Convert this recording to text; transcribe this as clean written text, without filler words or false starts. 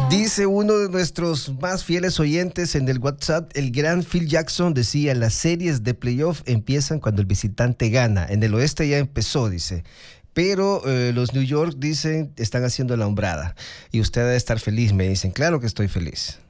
Dice uno de nuestros más fieles oyentes en el WhatsApp, el gran Phil Jackson decía, las series de playoff empiezan cuando el visitante gana. En el oeste ya empezó, dice. Pero los New York, dicen, están haciendo la hombrada. Y usted debe estar feliz, me dicen. Claro que estoy feliz.